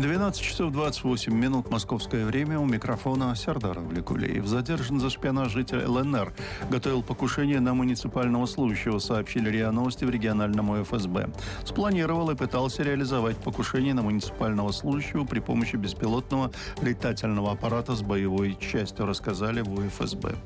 12 часов 28 минут московское время. У микрофона Сардар Авликулеев. Задержан за шпионаж житель ЛНР. Готовил покушение на муниципального служащего, сообщили РИА Новости в региональном ФСБ. Спланировал и пытался реализовать покушение на муниципального служащего при помощи беспилотного летательного аппарата с боевой частью, рассказали в УФСБ.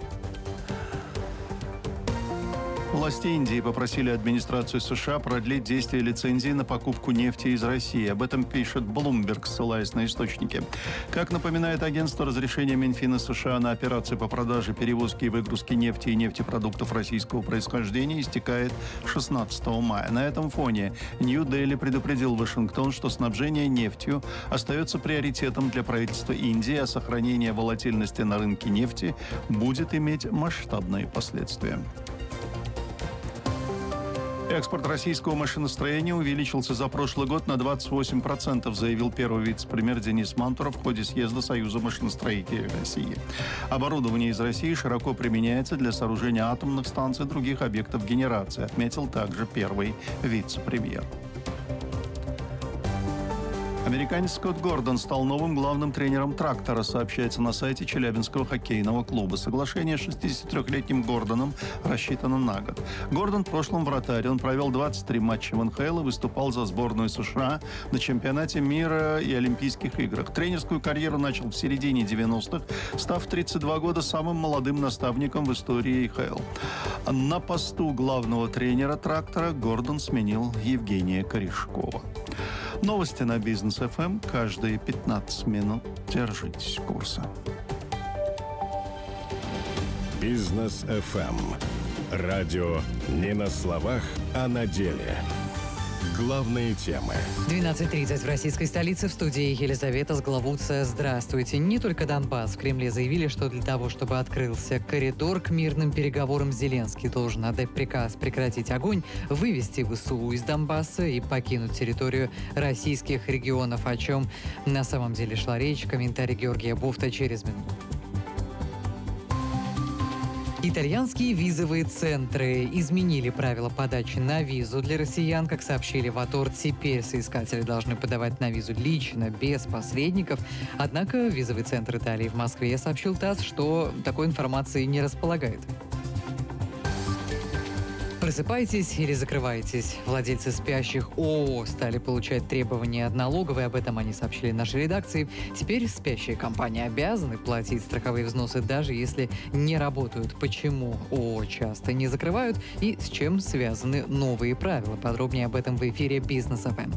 Власти Индии попросили администрацию США продлить действие лицензии на покупку нефти из России. Об этом пишет Bloomberg, ссылаясь на источники. Как напоминает агентство, разрешение Минфина США на операции по продаже, перевозке и выгрузке нефти и нефтепродуктов российского происхождения истекает 16 мая. На этом фоне Нью-Дели предупредил Вашингтон, что снабжение нефтью остается приоритетом для правительства Индии, а сохранение волатильности на рынке нефти будет иметь масштабные последствия. Экспорт российского машиностроения увеличился за прошлый год на 28%, заявил первый вице-премьер Денис Мантуров в ходе съезда Союза машиностроителей России. Оборудование из России широко применяется для сооружения атомных станций и других объектов генерации, отметил также первый вице-премьер. Американец Скотт Гордон стал новым главным тренером «Трактора», сообщается на сайте Челябинского хоккейного клуба. Соглашение с 63-летним Гордоном рассчитано на год. Гордон в прошлом вратарь. Он провел 23 матча в НХЛ и выступал за сборную США на чемпионате мира и Олимпийских играх. Тренерскую карьеру начал в середине 90-х, став в 32 года самым молодым наставником в истории ИХЛ. На посту главного тренера «Трактора» Гордон сменил Евгения Корешкова. Новости на Бизнес ФМ каждые 15 минут. Держитесь курса. Бизнес ФМ. Радио не на словах, а на деле. Главные темы. 12:30 в российской столице. В студии Елизавета Сглавуция. Здравствуйте. Не только Донбасс. В Кремле заявили, что для того, чтобы открылся коридор к мирным переговорам, Зеленский должен отдать приказ прекратить огонь, вывести ВСУ из Донбасса и покинуть территорию российских регионов. О чем на самом деле шла речь. Комментарий Георгия Буфта через минуту. Итальянские визовые центры изменили правила подачи на визу для россиян. Как сообщили в АТОР, теперь соискатели должны подавать на визу лично, без посредников. Однако визовый центр Италии в Москве сообщил ТАСС, что такой информации не располагает. Просыпайтесь или закрывайтесь. Владельцы спящих ООО стали получать требования от налоговой. Об этом они сообщили нашей редакции. Теперь спящие компании обязаны платить страховые взносы, даже если не работают. Почему ООО часто не закрывают и с чем связаны новые правила? Подробнее об этом в эфире Бизнес ФМ.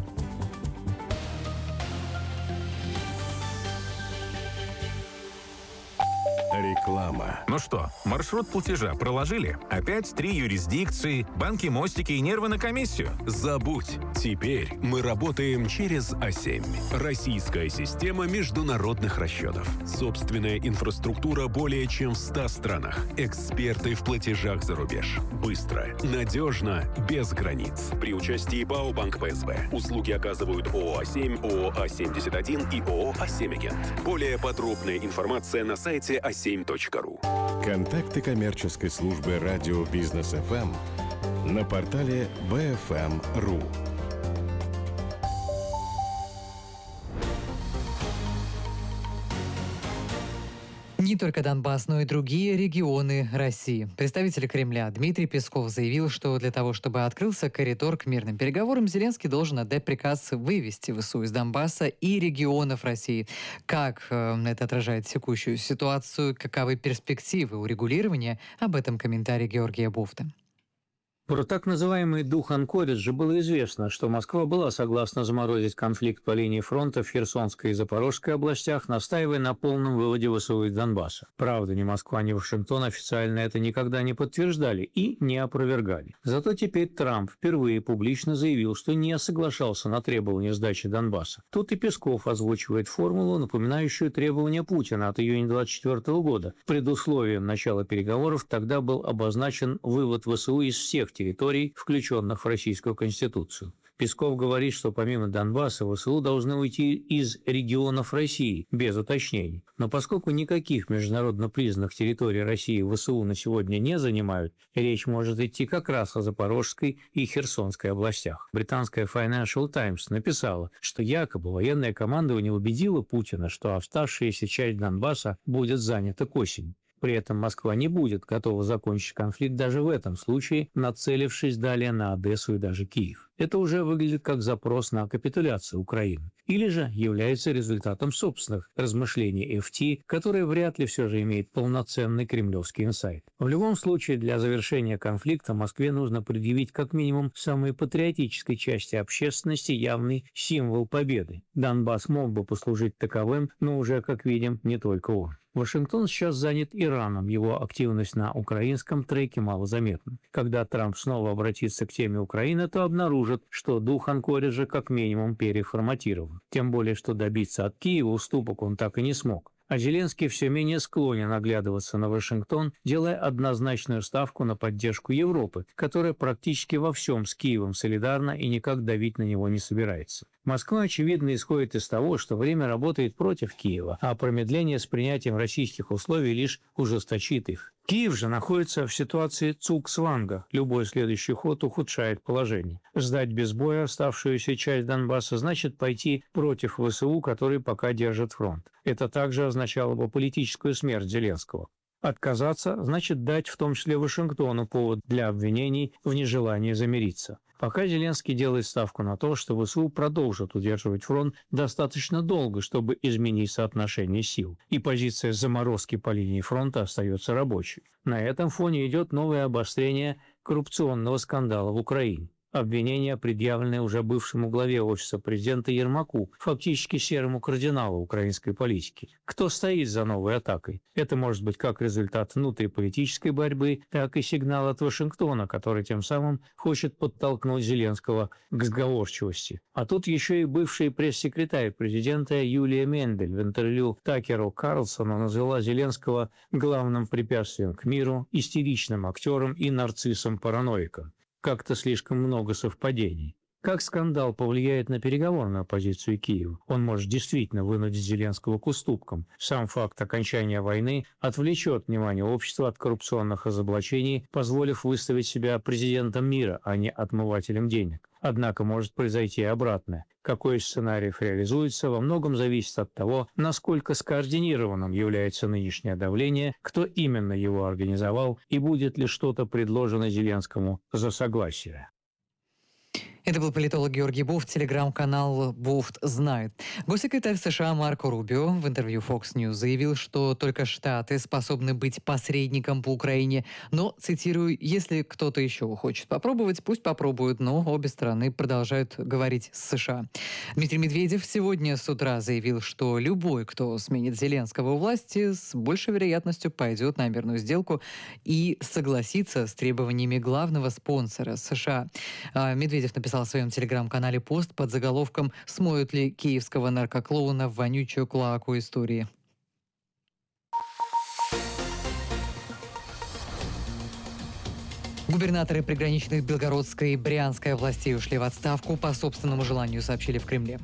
Реклама. Ну что, маршрут платежа проложили? Опять 3 юрисдикции, банки, мостики и нервы на комиссию? Забудь. Теперь мы работаем через А7. Российская система международных расчетов. Собственная инфраструктура более чем в 100 странах. Эксперты в платежах за рубеж. Быстро, надежно, без границ. При участии ПАО «Банк ПСБ». Услуги оказывают ООО А7, ООО А71 и ООО А7-агент. Более подробная информация на сайте a7.ru. Контакты коммерческой службы радио Бизнес ФМ на портале bfm.ru. Не только Донбасс, но и другие регионы России. Представитель Кремля Дмитрий Песков заявил, что для того, чтобы открылся коридор к мирным переговорам, Зеленский должен отдать приказ вывести ВСУ из Донбасса и регионов России. Как это отражает текущую ситуацию, каковы перспективы урегулирования? Об этом комментарий Георгия Буфта. Про так называемый дух Анкориджа было известно, что Москва была согласна заморозить конфликт по линии фронта в Херсонской и Запорожской областях, настаивая на полном выводе ВСУ из Донбасса. Правда, ни Москва, ни Вашингтон официально это никогда не подтверждали и не опровергали. Зато теперь Трамп впервые публично заявил, что не соглашался на требования сдачи Донбасса. Тут и Песков озвучивает формулу, напоминающую требования Путина от июня 2024 года. Предусловием начала переговоров тогда был обозначен вывод ВСУ из всех территорий, включенных в Российскую Конституцию. Песков говорит, что помимо Донбасса ВСУ должны уйти из регионов России, без уточнений. Но поскольку никаких международно признанных территорий России ВСУ на сегодня не занимают, речь может идти как раз о Запорожской и Херсонской областях. Британская Financial Times написала, что якобы военное командование убедило Путина, что оставшаяся часть Донбасса будет занята к осени. При этом Москва не будет готова закончить конфликт даже в этом случае, нацелившись далее на Одессу и даже Киев. Это уже выглядит как запрос на капитуляцию Украины. Или же является результатом собственных размышлений FT, которые вряд ли все же имеет полноценный кремлевский инсайт. В любом случае, для завершения конфликта Москве нужно предъявить как минимум самой патриотической части общественности явный символ победы. Донбасс мог бы послужить таковым, но уже, как видим, не только он. Вашингтон сейчас занят Ираном, его активность на украинском треке малозаметна. Когда Трамп снова обратится к теме Украины, то обнаружит, что дух Анкориджа как минимум переформатирован. Тем более, что добиться от Киева уступок он так и не смог. А Зеленский все менее склонен оглядываться на Вашингтон, делая однозначную ставку на поддержку Европы, которая практически во всем с Киевом солидарна и никак давить на него не собирается. Москва, очевидно, исходит из того, что время работает против Киева, а промедление с принятием российских условий лишь ужесточит их. Киев же находится в ситуации цугцванга. Любой следующий ход ухудшает положение. Сдать без боя оставшуюся часть Донбасса значит пойти против ВСУ, который пока держит фронт. Это также означало бы политическую смерть Зеленского. Отказаться значит дать в том числе Вашингтону повод для обвинений в нежелании замириться. Пока Зеленский делает ставку на то, что ВСУ продолжат удерживать фронт достаточно долго, чтобы изменить соотношение сил, и позиция заморозки по линии фронта остается рабочей. На этом фоне идет новое обострение коррупционного скандала в Украине. Обвинения, предъявленные уже бывшему главе Офиса президента Ермаку, фактически серому кардиналу украинской политики. Кто стоит за новой атакой? Это может быть как результат внутриполитической борьбы, так и сигнал от Вашингтона, который тем самым хочет подтолкнуть Зеленского к сговорчивости. А тут еще и бывший пресс-секретарь президента Юлия Мендель в интервью Такеру Карлсону назвала Зеленского главным препятствием к миру, истеричным актером и нарциссом-параноиком. Как-то слишком много совпадений. Как скандал повлияет на переговорную позицию Киева? Он может действительно вынудить Зеленского к уступкам. Сам факт окончания войны отвлечет внимание общества от коррупционных разоблачений, позволив выставить себя президентом мира, а не отмывателем денег. Однако может произойти и обратное. Какой из сценариев реализуется, во многом зависит от того, насколько скоординированным является нынешнее давление, кто именно его организовал и будет ли что-то предложено Зеленскому за согласие. Это был политолог Георгий Буфт, телеграм-канал «Буфт знает». Госсекретарь США Марко Рубио в интервью Fox News заявил, что только Штаты способны быть посредником по Украине. Но, цитирую, «если кто-то еще хочет попробовать, пусть попробуют», но обе стороны продолжают говорить с США. Дмитрий Медведев сегодня с утра заявил, что любой, кто сменит Зеленского у власти, с большей вероятностью пойдет на мирную сделку и согласится с требованиями главного спонсора США. Медведев написал в своем телеграм-канале пост под заголовком «Смоют ли киевского наркоклоуна в вонючую клоаку истории?». Губернаторы приграничных Белгородской и Брянской областей ушли в отставку по собственному желанию, сообщили в Кремле.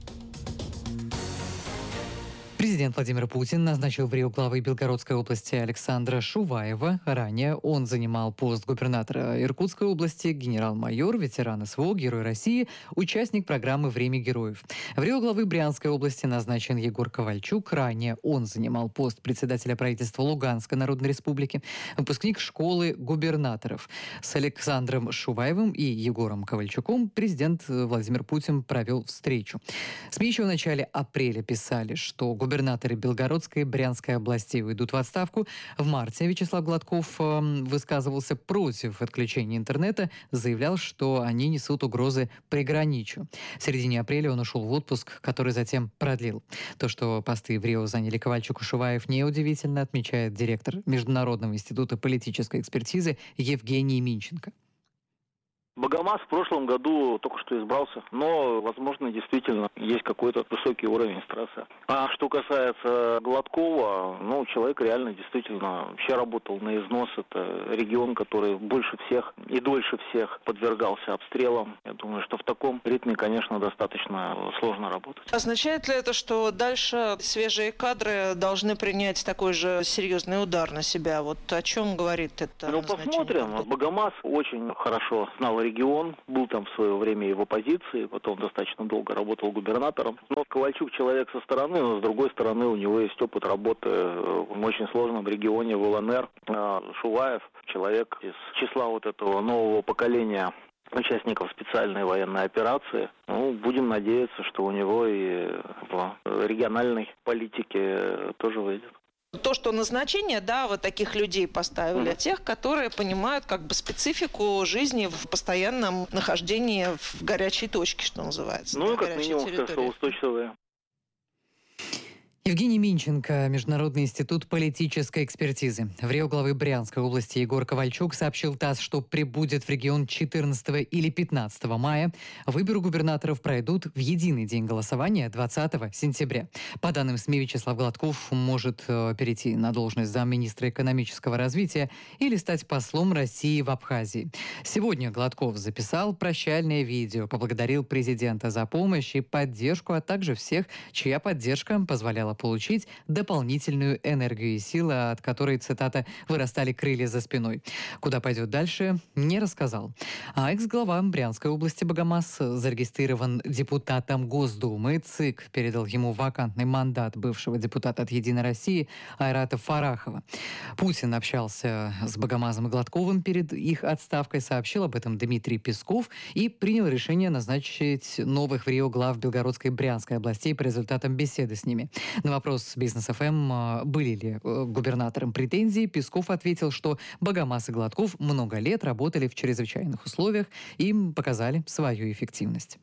Президент Владимир Путин назначил в Рио главой Белгородской области Александра Шуваева. Ранее он занимал пост губернатора Иркутской области, генерал-майор, ветеран СВО, Герой России, участник программы «Время героев». В Рио главы Брянской области назначен Егор Ковальчук. Ранее он занимал пост председателя правительства Луганской Народной Республики, выпускник школы губернаторов. С Александром Шуваевым и Егором Ковальчуком президент Владимир Путин провел встречу. СМИ еще в начале апреля писали, что губернаторы Белгородской и Брянской областей уйдут в отставку. В марте Вячеслав Гладков высказывался против отключения интернета, заявлял, что они несут угрозы приграничью. В середине апреля он ушел в отпуск, который затем продлил. То, что посты в Рио заняли Ковальчук и Шуваев, неудивительно, отмечает директор Международного института политической экспертизы Евгений Минченко. Богомаз в прошлом году только что избрался, но, возможно, действительно есть какой-то высокий уровень стресса. А что касается Гладкова, человек реально действительно вообще работал на износ. Это регион, который больше всех и дольше всех подвергался обстрелам. Я думаю, что в таком ритме, конечно, достаточно сложно работать. Означает ли это, что дальше свежие кадры должны принять такой же серьезный удар на себя? Вот о чем говорит это назначение? Посмотрим. Богомаз очень хорошо знал регион, был там в свое время и в оппозиции, потом достаточно долго работал губернатором. Но Ковальчук человек со стороны, но с другой стороны у него есть опыт работы в очень сложном регионе, в ЛНР. Шуваев человек из числа вот этого нового поколения участников специальной военной операции. Будем надеяться, что у него и в региональной политике тоже выйдет. То, что назначение, вот таких людей поставили, тех, которые понимают специфику жизни в постоянном нахождении в горячей точке, что называется. Как минимум стрессоустойчивые. Евгений Минченко, Международный институт политической экспертизы. В РИО главы Брянской области Егор Ковальчук сообщил ТАСС, что прибудет в регион 14 или 15 мая. Выборы губернаторов пройдут в единый день голосования 20 сентября. По данным СМИ, Вячеслав Гладков может перейти на должность замминистра экономического развития или стать послом России в Абхазии. Сегодня Гладков записал прощальное видео, поблагодарил президента за помощь и поддержку, а также всех, чья поддержка позволяла получить дополнительную энергию и силы, от которой, цитата, «вырастали крылья за спиной». Куда пойдет дальше, не рассказал. А экс-глава Брянской области Богомаз зарегистрирован депутатом Госдумы. ЦИК передал ему вакантный мандат бывшего депутата от «Единой России» Айрата Фарахова. Путин общался с Богомазом и Гладковым перед их отставкой, сообщил об этом Дмитрий Песков и принял решение назначить новых в РИО глав Белгородской и Брянской областей по результатам беседы с ними. На вопрос Бизнес ФМ, были ли губернаторам претензии, Песков ответил, что Богомаз и Гладков много лет работали в чрезвычайных условиях и показали свою эффективность.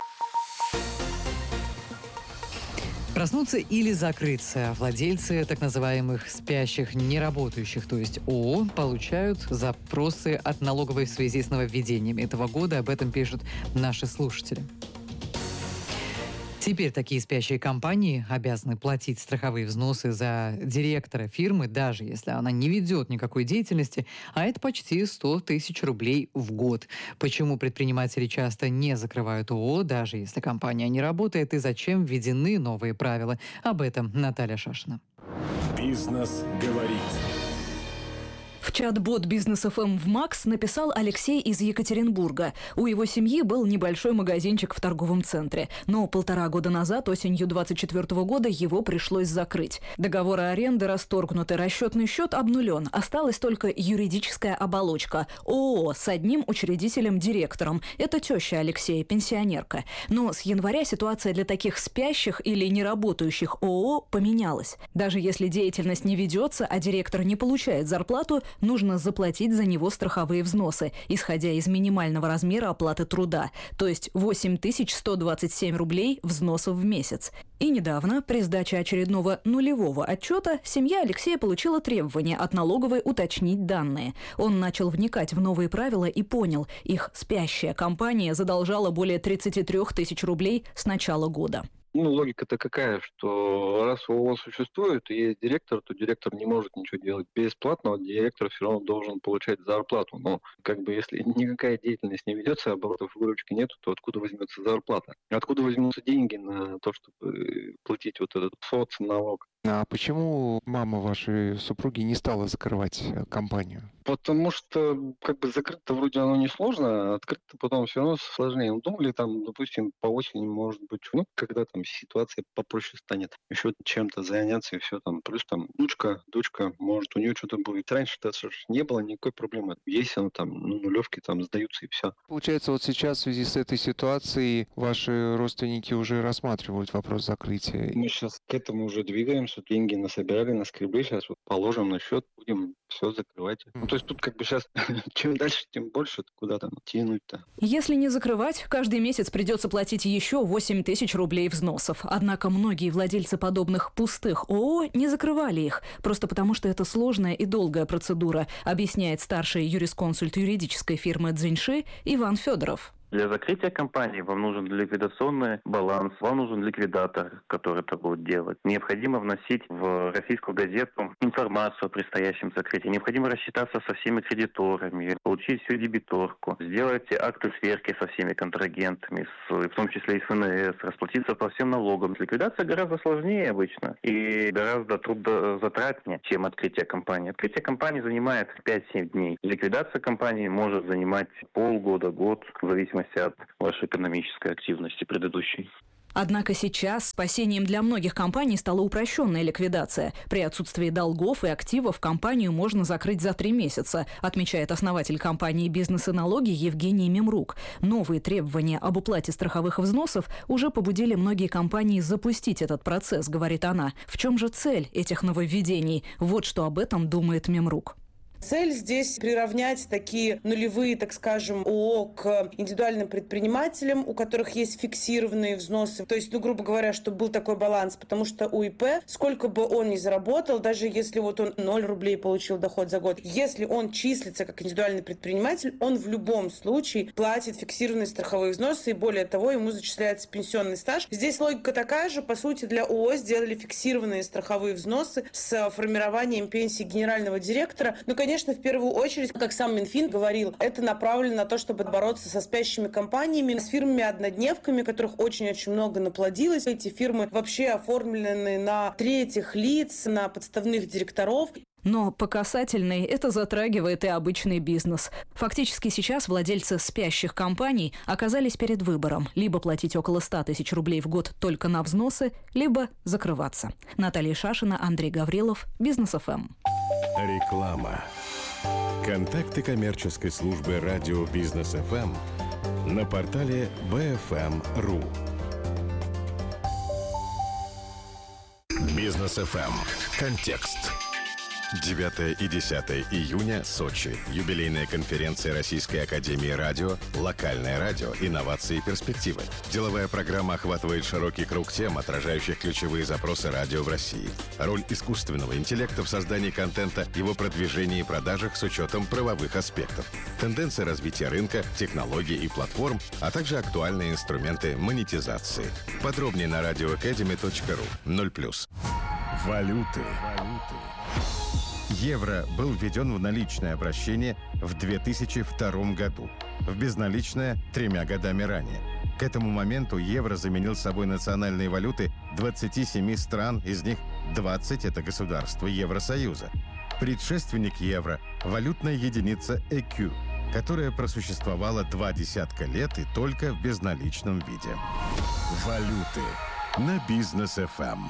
Проснуться или закрыться. Владельцы так называемых спящих неработающих, то есть ООО, получают запросы от налоговой в связи с нововведением этого года. Об этом пишут наши слушатели. Теперь такие спящие компании обязаны платить страховые взносы за директора фирмы, даже если она не ведет никакой деятельности, а это почти 100 тысяч рублей в год. Почему предприниматели часто не закрывают ООО, даже если компания не работает, и зачем введены новые правила? Об этом Наталья Шашина. Бизнес говорит. В чат-бот Бизнес ФМ в Макс написал Алексей из Екатеринбурга. У его семьи был небольшой магазинчик в торговом центре. Но 1,5 года назад, осенью 2024 года, его пришлось закрыть. Договоры аренды расторгнуты, расчетный счет обнулен. Осталась только юридическая оболочка. ООО с одним учредителем-директором. Это теща Алексея, пенсионерка. Но с января ситуация для таких спящих или неработающих ООО поменялась. Даже если деятельность не ведется, а директор не получает зарплату, нужно заплатить за него страховые взносы, исходя из минимального размера оплаты труда, то есть 8127 рублей взносов в месяц. И недавно, при сдаче очередного нулевого отчета, семья Алексея получила требование от налоговой уточнить данные. Он начал вникать в новые правила и понял, их спящая компания задолжала более 33 тысяч рублей с начала года. Логика-то какая, что раз ООО существует и есть директор, то директор не может ничего делать бесплатно, директор все равно должен получать зарплату. Но если никакая деятельность не ведется, оборотов выручки нет, то откуда возьмется зарплата? Откуда возьмутся деньги на то, чтобы платить вот этот соцналог? А почему мама вашей супруги не стала закрывать компанию? Потому что закрыть-то вроде оно не сложно, а открыть-то потом все равно сложнее. Думали допустим, по осени, может быть, когда ситуация попроще станет, еще чем-то заняться и все там. Плюс дочка, может, у нее что-то будет. Раньше-то не было никакой проблемы. Есть она нулевки сдаются и все. Получается, вот сейчас в связи с этой ситуацией ваши родственники уже рассматривают вопрос закрытия. Мы сейчас к этому уже двигаемся. Деньги насобирали, наскребли. Сейчас положим на счет, будем все, закрывайте. Ну, то есть тут как бы сейчас чем дальше, тем больше, куда там тянуть-то. Если не закрывать, каждый месяц придется платить еще 8 тысяч рублей взносов. Однако многие владельцы подобных пустых ООО не закрывали их, просто потому что это сложная и долгая процедура, объясняет старший юрисконсульт юридической фирмы «Цзиньши» Иван Федоров. Для закрытия компании вам нужен ликвидационный баланс, вам нужен ликвидатор, который это будет делать. Необходимо вносить в российскую газету информацию о предстоящем закрытии. Необходимо рассчитаться со всеми кредиторами, получить всю дебиторку, сделать акты сверки со всеми контрагентами, в том числе и с ФНС, расплатиться по всем налогам. Ликвидация гораздо сложнее обычно и гораздо трудозатратнее, чем открытие компании. Открытие компании занимает 5-7 дней. Ликвидация компании может занимать полгода, год, в зависимости от вашей экономической активности предыдущей. Однако сейчас спасением для многих компаний стала упрощенная ликвидация. При отсутствии долгов и активов компанию можно закрыть за 3 месяца, отмечает основатель компании «Бизнес и налоги» Евгений Мемрук. Новые требования об уплате страховых взносов уже побудили многие компании запустить этот процесс, говорит она. В чем же цель этих нововведений? Вот что об этом думает Мемрук. Цель здесь приравнять такие нулевые, так скажем, ООО к индивидуальным предпринимателям, у которых есть фиксированные взносы. То есть, грубо говоря, чтобы был такой баланс, потому что у ИП, сколько бы он ни заработал, даже если вот он 0 рублей получил доход за год, если он числится как индивидуальный предприниматель, он в любом случае платит фиксированные страховые взносы, и более того, ему зачисляется пенсионный стаж. Здесь логика такая же. По сути, для ООО сделали фиксированные страховые взносы с формированием пенсии генерального директора. Но, конечно, в первую очередь, как сам Минфин говорил, это направлено на то, чтобы бороться со спящими компаниями, с фирмами-однодневками, которых очень-очень много наплодилось. Эти фирмы вообще оформлены на третьих лиц, на подставных директоров. Но по касательной это затрагивает и обычный бизнес. Фактически сейчас владельцы спящих компаний оказались перед выбором: либо платить около 100 тысяч рублей в год только на взносы, либо закрываться. Наталья Шашина, Андрей Гаврилов, Бизнес ФМ. Реклама. Контакты коммерческой службы радио Бизнес ФМ на портале bfm.ru. Бизнес ФМ. Контекст. 9 и 10 июня, Сочи. Юбилейная конференция Российской академии радио «Локальное радио. Инновации и перспективы». Деловая программа охватывает широкий круг тем, отражающих ключевые запросы радио в России. Роль искусственного интеллекта в создании контента, его продвижении и продажах с учетом правовых аспектов. Тенденции развития рынка, технологий и платформ, а также актуальные инструменты монетизации. Подробнее на radioacademy.ru. 0+. Валюты. Евро был введен в наличное обращение в 2002 году, в безналичное 3 годами ранее. К этому моменту евро заменил собой национальные валюты 27 стран, из них 20 – это государства Евросоюза. Предшественник евро – валютная единица ЭКЮ, которая просуществовала 20 лет и только в безналичном виде. Валюты на Бизнес ФМ.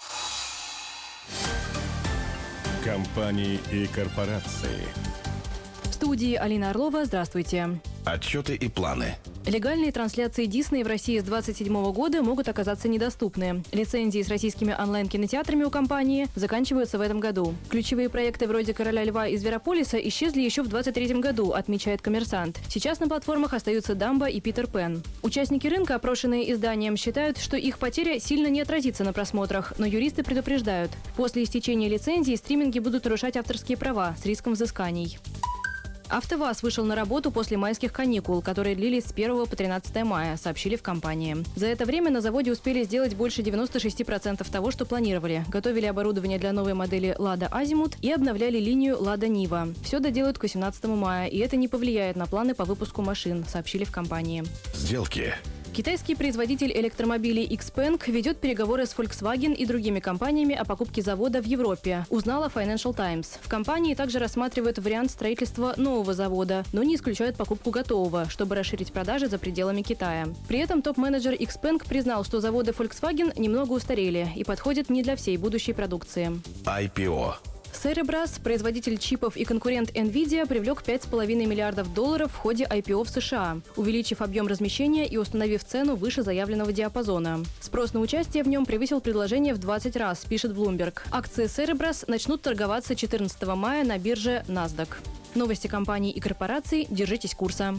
Компании и корпорации. В студии Алина Орлова. Здравствуйте. Отчеты и планы. Легальные трансляции Дисней в России с 2027 года могут оказаться недоступны. Лицензии с российскими онлайн-кинотеатрами у компании заканчиваются в этом году. Ключевые проекты вроде «Короля льва» и «Зверополиса» исчезли еще в 2023 году, отмечает «Коммерсант». Сейчас на платформах остаются «Дамбо» и «Питер Пен». Участники рынка, опрошенные изданием, считают, что их потеря сильно не отразится на просмотрах, но юристы предупреждают: после истечения лицензии стриминги будут нарушать авторские права с риском взысканий. АвтоВАЗ вышел на работу после майских каникул, которые длились с 1 по 13 мая, сообщили в компании. За это время на заводе успели сделать больше 96% того, что планировали. Готовили оборудование для новой модели «Лада Азимут» и обновляли линию «Лада Нива». Все доделают к 18 мая, и это не повлияет на планы по выпуску машин, сообщили в компании. Сделки. Китайский производитель электромобилей XPeng ведет переговоры с Volkswagen и другими компаниями о покупке завода в Европе, узнала Financial Times. В компании также рассматривают вариант строительства нового завода, но не исключают покупку готового, чтобы расширить продажи за пределами Китая. При этом топ-менеджер XPeng признал, что заводы Volkswagen немного устарели и подходят не для всей будущей продукции. IPO. Cerebras, производитель чипов и конкурент NVIDIA, привлек $5,5 миллиардов в ходе IPO в США, увеличив объем размещения и установив цену выше заявленного диапазона. Спрос на участие в нем превысил предложение в 20 раз, пишет Bloomberg. Акции Cerebras начнут торговаться 14 мая на бирже NASDAQ. Новости компаний и корпораций. Держитесь курса.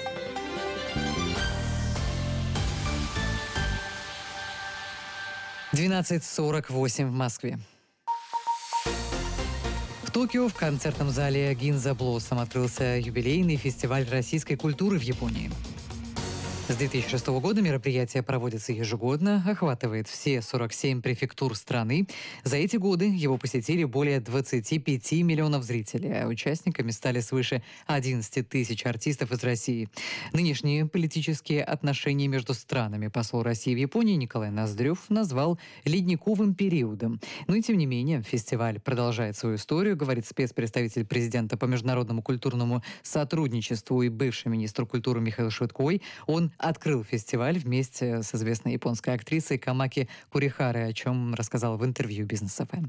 «12:48 в Москве. В Токио в концертном зале Гинза Блоссом открылся юбилейный фестиваль российской культуры в Японии. С 2006 года мероприятие проводится ежегодно, охватывает все 47 префектур страны. За эти годы его посетили более 25 миллионов зрителей, а участниками стали свыше 11 тысяч артистов из России. Нынешние политические отношения между странами посол России в Японии Николай Ноздрев назвал ледниковым периодом. Но и тем не менее, фестиваль продолжает свою историю, говорит спецпредставитель президента по международному культурному сотрудничеству и бывший министр культуры Михаил Швидкой. Он открыл фестиваль вместе с известной японской актрисой Камаки Курихарой, о чем рассказал в интервью «Бизнес ФМ».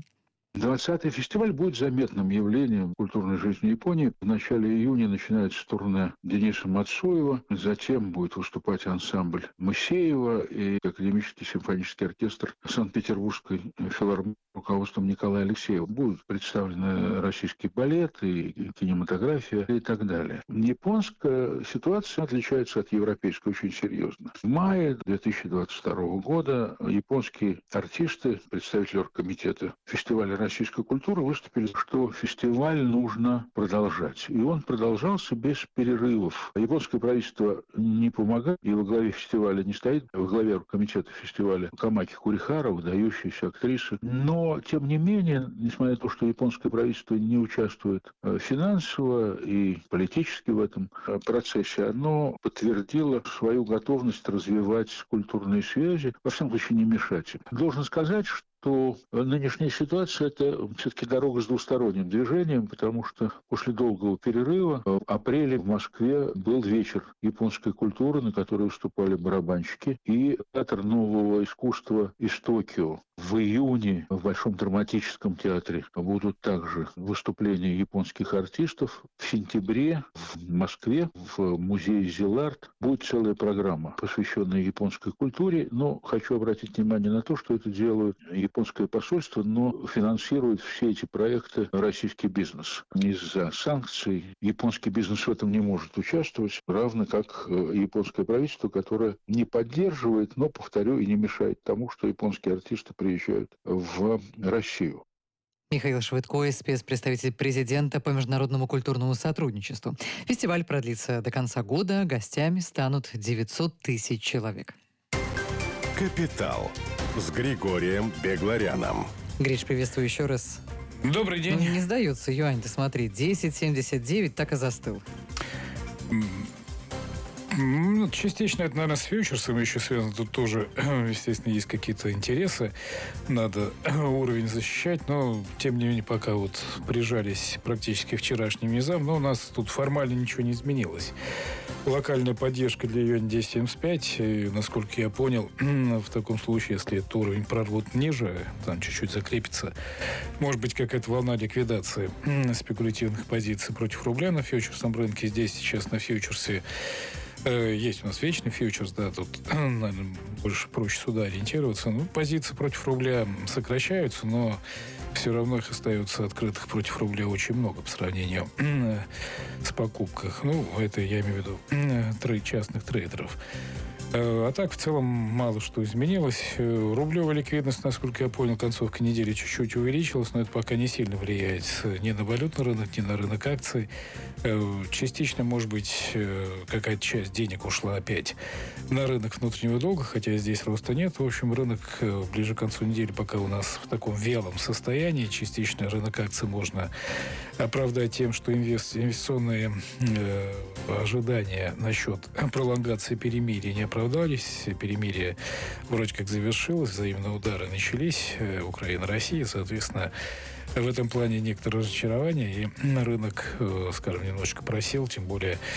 20-й фестиваль будет заметным явлением культурной жизни Японии. В начале июня начинается турне Дениса Мацуева, затем будет выступать ансамбль Моисеева и академический симфонический оркестр Санкт-Петербургской филармонии руководством Николая Алексеева. Будут представлены российский балет и кинематография и так далее. Японская ситуация отличается от европейской очень серьезно. В мае 2022 года японские артисты, представители оргкомитета фестиваля российской культуры выступили, что фестиваль нужно продолжать. И он продолжался без перерывов. Японское правительство не помогает, и во главе фестиваля не стоит, во главе комитета фестиваля Камаки Курихара, выдающаяся актриса. Но, тем не менее, несмотря на то, что японское правительство не участвует финансово и политически в этом процессе, оно подтвердило свою готовность развивать культурные связи, во всяком случае не мешать им. Должен сказать, что нынешняя ситуация – это все-таки дорога с двусторонним движением, потому что после долгого перерыва в апреле в Москве был вечер японской культуры, на которой выступали барабанщики, и театр нового искусства из Токио. В июне в Большом драматическом театре будут также выступления японских артистов. В сентябре в Москве в музее Зиларт будет целая программа, посвященная японской культуре. Но хочу обратить внимание на то, что это делают японское посольство, но финансирует все эти проекты российский бизнес. Из-за санкций японский бизнес в этом не может участвовать, равно как японское правительство, которое не поддерживает, но, повторю, и не мешает тому, что японские артисты приезжают в Россию. Михаил Швидкой, спецпредставитель президента по международному культурному сотрудничеству. Фестиваль продлится до конца года. Гостями станут 900 тысяч человек. «Капитал» с Григорием Бегларяном. Гриш, приветствую еще раз. Добрый день. Ну, не сдается юань, ты смотри, 10,79 так и застыл. Ну, частично это, наверное, с фьючерсом еще связано. Тут тоже, естественно, есть какие-то интересы. Надо уровень защищать, но, тем не менее, пока вот прижались практически к вчерашним низам, но у нас тут формально ничего не изменилось. Локальная поддержка для юань 10.75, и, насколько я понял, в таком случае, если этот уровень прорвут ниже, там чуть-чуть закрепится, может быть какая-то волна ликвидации спекулятивных позиций против рубля на фьючерсном рынке. Здесь сейчас на фьючерсе есть у нас вечный фьючерс, да, тут, наверное, больше проще сюда ориентироваться. Ну, позиции против рубля сокращаются, но все равно их остается открытых против рубля очень много по сравнению с покупками. Ну, это я имею в виду частных трейдеров. А так, в целом, мало что изменилось. Рублевая ликвидность, насколько я понял, концовка недели чуть-чуть увеличилась, но это пока не сильно влияет ни на валютный рынок, ни на рынок акций. Частично, может быть, какая-то часть денег ушла опять на рынок внутреннего долга, хотя здесь роста нет. В общем, рынок ближе к концу недели пока у нас в таком вялом состоянии. Частично рынок акций можно оправдать тем, что инвестиционные ожидания насчет пролонгации перемирия не оправдались. Перемирие вроде как завершилось, взаимные удары начались. Украина, Россия, соответственно, в этом плане некоторое разочарование, и рынок, скажем, немножечко просел, тем более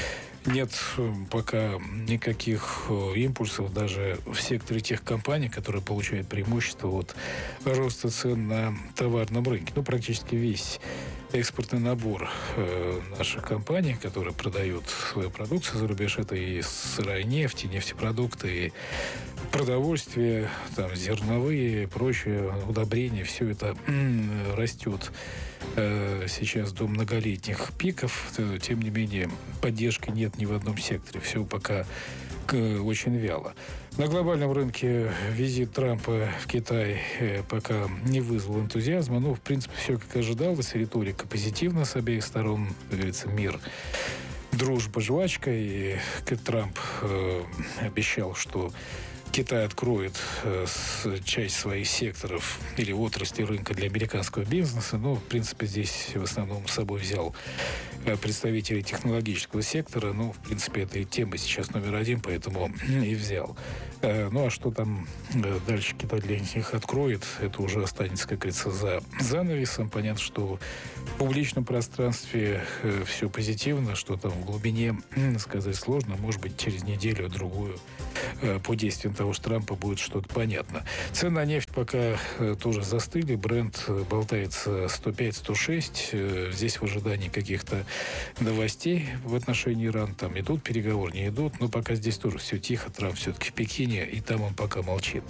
нет пока никаких импульсов даже в секторе тех компаний, которые получают преимущество от роста цен на товарном рынке. Практически весь экспортный набор наших компаний, которые продают свою продукцию за рубеж, это и сырая нефть, и нефтепродукты, и продовольствие, там, зерновые, прочее, удобрения, все это растет сейчас до многолетних пиков. Тем не менее, поддержки нет ни в одном секторе. Все пока очень вяло. На глобальном рынке визит Трампа в Китай пока не вызвал энтузиазма. В принципе, все как ожидалось. Риторика позитивна с обеих сторон. Как говорится, мир, дружба, жвачка. И Трамп обещал, что Китай откроет часть своих секторов или отрасли рынка для американского бизнеса. В принципе, здесь в основном с собой взял представителей технологического сектора. В принципе, это и тема сейчас номер один, поэтому и взял. А что там дальше Китай для них откроет, это уже останется, как говорится, за занавесом. Понятно, что в публичном пространстве все позитивно, что там в глубине сказать сложно. Может быть, через неделю-другую по действиям того же Трампа будет что-то понятно. Цены на нефть пока тоже застыли. Брент болтается 105-106. Здесь в ожидании каких-то новостей в отношении Ирана. Там идут переговоры, не идут. Но пока здесь тоже все тихо. Трамп все-таки в Пекине, и там он пока молчит.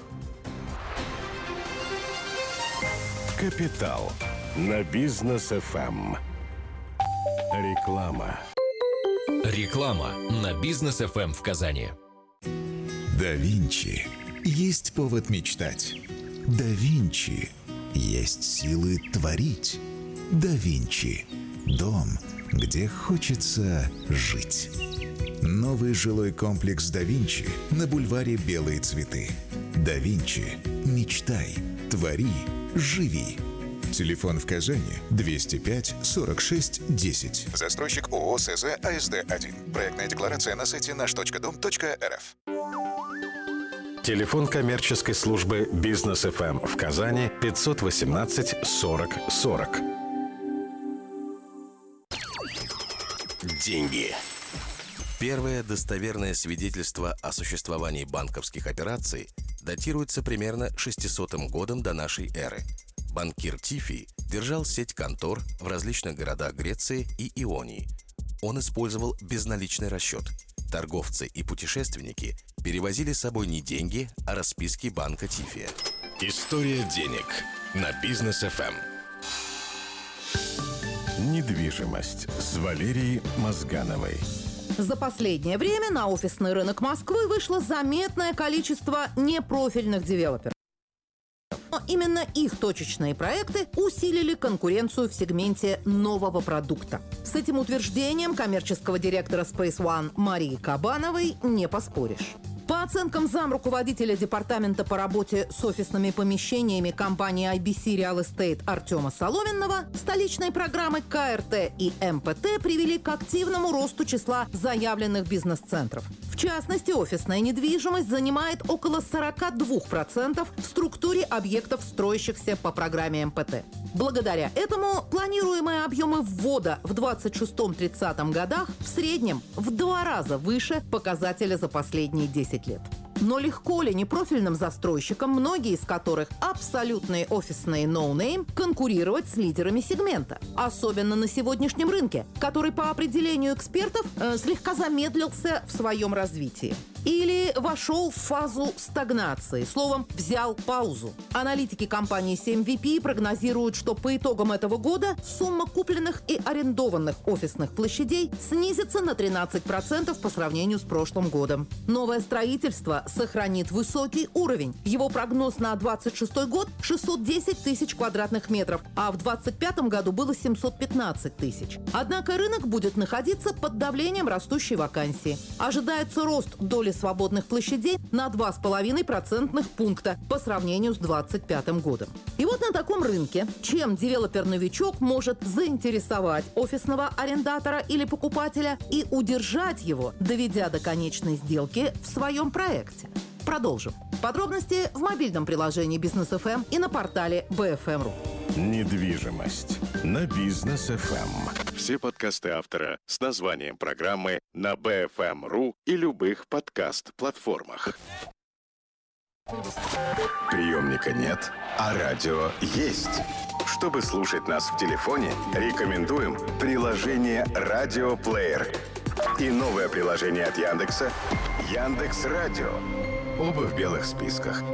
Капитал на Бизнес ФМ. Реклама. Реклама на Бизнес ФМ в Казани. Да Винчи. Есть повод мечтать. Да Винчи. Есть силы творить. Да Винчи. Дом, где хочется жить. Новый жилой комплекс Да Винчи на бульваре Белые цветы. Да Винчи. Мечтай. Твори. Живи. Телефон в Казани 205 46 10. Застройщик ООО СЗ АСД-1. Проектная декларация на сайте наш.дом.рф. Телефон коммерческой службы Бизнес ФМ в Казани 518 40 40. Деньги. Первое достоверное свидетельство о существовании банковских операций датируется примерно 600 годом до нашей эры. Банкир Тифий держал сеть контор в различных городах Греции и Ионии. Он использовал безналичный расчет. Торговцы и путешественники перевозили с собой не деньги, а расписки банка Тифия. История денег на Бизнес ФМ. Недвижимость с Валерией Мозгановой. За последнее время на офисный рынок Москвы вышло заметное количество непрофильных девелоперов. Но именно их точечные проекты усилили конкуренцию в сегменте нового продукта. С этим утверждением коммерческого директора Space One Марии Кабановой не поспоришь. По оценкам замруководителя департамента по работе с офисными помещениями компании IBC Real Estate Артема Соломенного, столичные программы КРТ и МПТ привели к активному росту числа заявленных бизнес-центров. В частности, офисная недвижимость занимает около 42% в структуре объектов, строящихся по программе МПТ. Благодаря этому планируемые объемы ввода в 26-30 годах в среднем в 2 раза выше показателя за последние 10 лет. Но легко ли непрофильным застройщикам, многие из которых абсолютные офисные ноунейм, конкурировать с лидерами сегмента? Особенно на сегодняшнем рынке, который по определению экспертов слегка замедлился в своем развитии. Или вошел в фазу стагнации, словом, взял паузу. Аналитики компании 7VP прогнозируют, что по итогам этого года сумма купленных и арендованных офисных площадей снизится на 13% по сравнению с прошлым годом. Новое строительство сохранит высокий уровень. Его прогноз на 2026 год – 610 тысяч квадратных метров, а в 2025 году было 715 тысяч. Однако рынок будет находиться под давлением растущей вакансии. Ожидается рост доли свободных площадей на 2,5% пункта по сравнению с 2025 годом. И вот на таком рынке, чем девелопер-новичок может заинтересовать офисного арендатора или покупателя и удержать его, доведя до конечной сделки в своем проекте? Продолжим. Подробности в мобильном приложении Бизнес ФМ и на портале BFM.ru. Недвижимость на Бизнес ФМ. Все подкасты автора с названием программы на BFM.ru и любых подкаст-платформах. Приемника нет, а радио есть. Чтобы слушать нас в телефоне, рекомендуем приложение «Радиоплеер» и новое приложение от Яндекса «Яндекс.Радио». Оба в белых списках.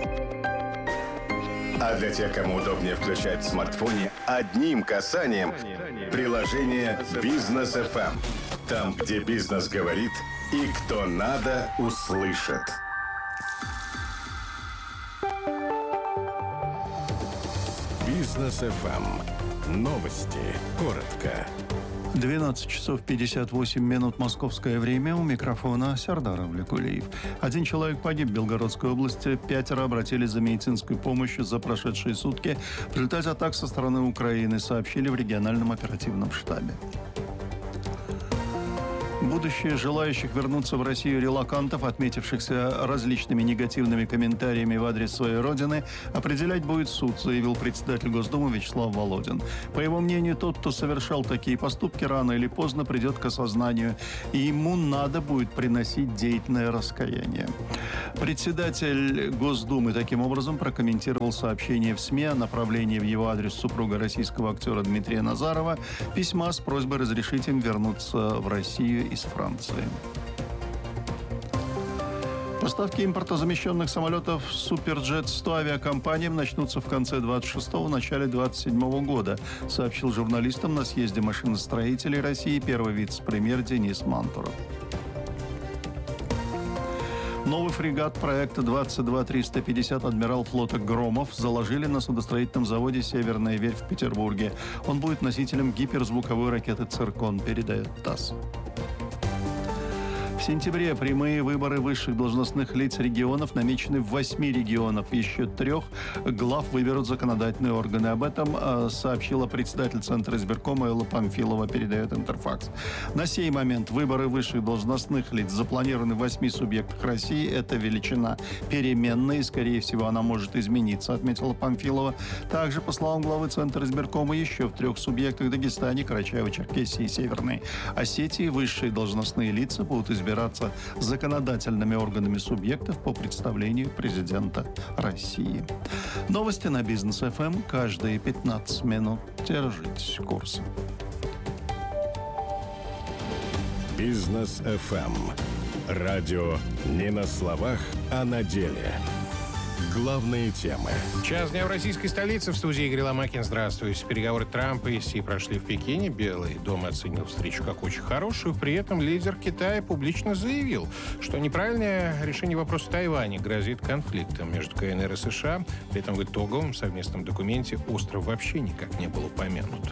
А для тех, кому удобнее включать в смартфоне одним касанием приложение «Бизнес FM». Там, где бизнес говорит и кто надо, услышит. «Бизнес FM». Новости. Коротко. 12 часов 58 минут московское время. У микрофона Сардар Авликулиев. 1 человек погиб в Белгородской области. 5 обратились за медицинской помощью за прошедшие сутки в результате атак со стороны Украины, сообщили в региональном оперативном штабе. Будущее желающих вернуться в Россию релокантов, отметившихся различными негативными комментариями в адрес своей родины, определять будет суд, заявил председатель Госдумы Вячеслав Володин. По его мнению, тот, кто совершал такие поступки, рано или поздно придет к осознанию, и ему надо будет приносить деятельное раскаяние. Председатель Госдумы таким образом прокомментировал сообщение в СМИ о направлении в его адрес супруга российского актера Дмитрия Назарова письма с просьбой разрешить им вернуться в Россию из Франции. Поставки импортозамещенных самолетов Суперджет-100 авиакомпаниям начнутся в конце 26-го, начале 27-го года, сообщил журналистам на съезде машиностроителей России первый вице-премьер Денис Мантуров. Новый фрегат проекта 22-350 адмирал флота «Громов» заложили на судостроительном заводе «Северная верфь» в Петербурге. Он будет носителем гиперзвуковой ракеты «Циркон», передает ТАСС. В сентябре прямые выборы высших должностных лиц регионов намечены в 8 регионах. Еще 3 глав выберут законодательные органы. Об этом сообщила председатель Центра избиркома Элла Памфилова, передает Интерфакс. На сей момент выборы высших должностных лиц запланированы в 8 субъектах России. Это величина переменная, и, скорее всего, она может измениться, отметила Памфилова. Также, по словам главы Центра избиркома, еще в 3 субъектах — Дагестане, Карачаево-Черкесии и Северной Осетии — высшие должностные лица будут избираться законодательными органами субъектов по представлению президента России. Новости на Бизнес ФМ каждые 15 минут. Держитесь курса. Бизнес FM. Радио не на словах, а на деле. Главные темы. Час дня в российской столице. В студии Игорь Ломакин. Здравствуйте. Переговоры Трампа и Си прошли в Пекине. Белый дом оценил встречу как очень хорошую. При этом лидер Китая публично заявил, что неправильное решение вопроса Тайваня грозит конфликтом между КНР и США. При этом в итоговом совместном документе остров вообще никак не был упомянут.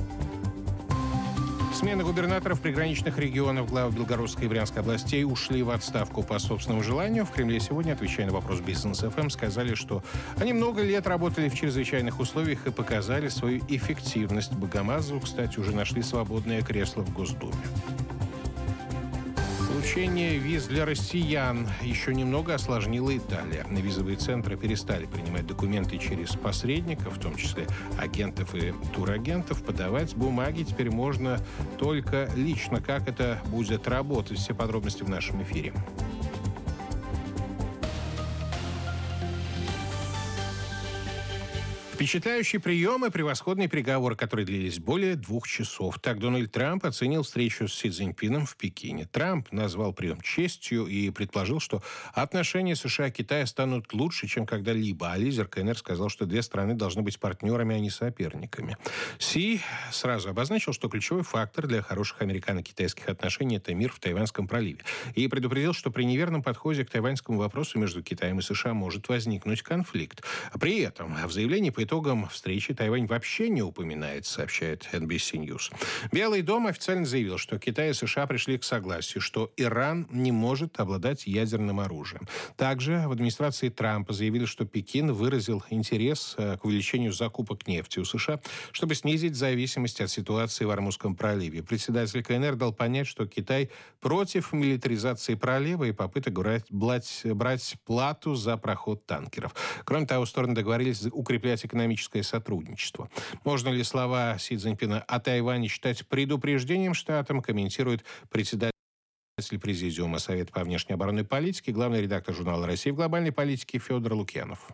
Смена губернаторов приграничных регионов, глав Белгородской и Брянской областей ушли в отставку по собственному желанию. В Кремле сегодня, отвечая на вопрос Бизнес ФМ, сказали, что они много лет работали в чрезвычайных условиях и показали свою эффективность. Богомазову, кстати, уже нашли свободное кресло в Госдуме. Получение виз для россиян еще немного осложнила Италия. Визовые центры перестали принимать документы через посредников, в том числе агентов и турагентов. Подавать бумаги теперь можно только лично. Как это будет работать? Все подробности в нашем эфире. Впечатляющий прием и превосходный переговоры, которые длились более 2 часов. Так Дональд Трамп оценил встречу с Си Цзиньпином в Пекине. Трамп назвал прием честью и предположил, что отношения США и Китая станут лучше, чем когда-либо. А лидер КНР сказал, что 2 страны должны быть партнерами, а не соперниками. Си сразу обозначил, что ключевой фактор для хороших американо-китайских отношений – это мир в Тайваньском проливе. И предупредил, что при неверном подходе к тайваньскому вопросу между Китаем и США может возникнуть конфликт. При этом в заявлении по итогам встречи Тайвань вообще не упоминается, сообщает NBC News. Белый дом официально заявил, что Китай и США пришли к согласию, что Иран не может обладать ядерным оружием. Также в администрации Трампа заявили, что Пекин выразил интерес к увеличению закупок нефти у США, чтобы снизить зависимость от ситуации в Ормузском проливе. Председатель КНР дал понять, что Китай против милитаризации пролива и попыток брать плату за проход танкеров. Кроме того, стороны договорились укреплять экономические экономическое сотрудничество. Можно ли слова Си Цзиньпина о Тайване считать предупреждением Штатам, комментирует председатель Президиума Совета по внешней оборонной политике, главный редактор журнала «Россия в глобальной политике» Федор Лукьянов.